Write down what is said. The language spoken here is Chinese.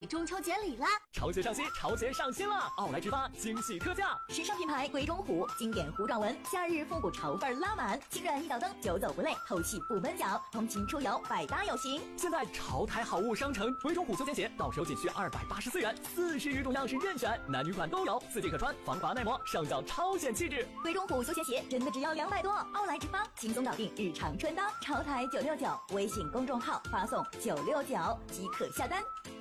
中秋节礼啦！ 潮鞋上新，潮鞋上新了！奥莱直发惊喜特价， 时尚品牌鬼冢虎，经典弧状纹，夏日复古潮范拉满，轻软一脚蹬，久走不累，透气不闷脚，通勤出游百搭有型。 现在潮台好物商城鬼冢虎休闲鞋到手仅需284元，40余种样式任选，男女款都有，4季可穿，防滑耐磨，上脚超显气质。 鬼冢虎休闲鞋真的只要200多，奥莱直发轻松搞定日常穿搭，潮台969，微信公众号发送969即可下单。